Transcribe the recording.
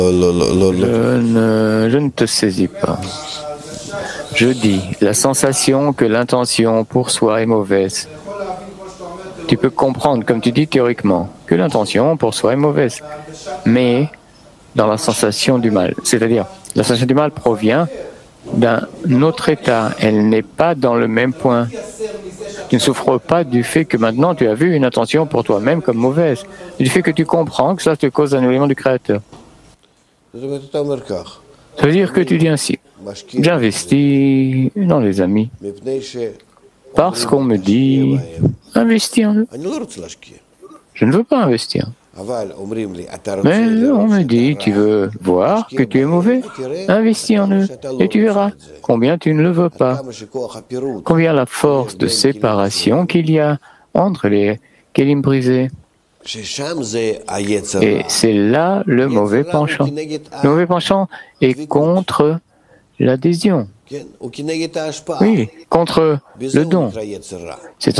Je ne te saisis pas. Je dis, la sensation que l'intention pour soi est mauvaise. Tu peux comprendre, comme tu dis théoriquement, que l'intention pour soi est mauvaise, mais dans la sensation du mal. C'est-à-dire, la sensation du mal provient d'un autre état. Elle n'est pas dans le même point. Tu ne souffres pas du fait que maintenant tu as vu une intention pour toi-même comme mauvaise, du fait que tu comprends que ça te cause un élément du Créateur. Ça veut dire que tu dis ainsi, j'investis dans les amis parce qu'on me dit, investis en eux. Je ne veux pas investir. Mais on me dit, tu veux voir que tu es mauvais? Investis en eux et tu verras combien tu ne le veux pas. Combien la force de séparation qu'il y a entre les kélim brisés. Et c'est là le mauvais penchant. Le mauvais penchant est contre l'adhésion. Oui, contre le don. C'est